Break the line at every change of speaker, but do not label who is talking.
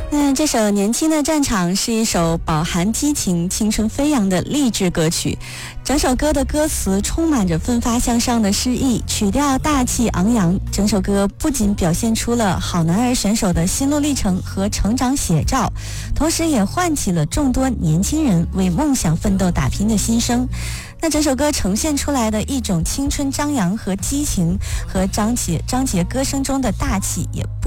那这首《年轻的战场》是一首饱含激情、青春飞扬的励志歌曲。整首歌的歌词充满着奋发向上的诗意，曲调大气昂扬。整首歌不仅表现出了好男儿选手的心路历程和成长写照，同时也唤起了众多年轻人为梦想奋斗打拼的心声。那整首歌呈现出来的一种青春张扬和激情，和张杰歌声中的大气也不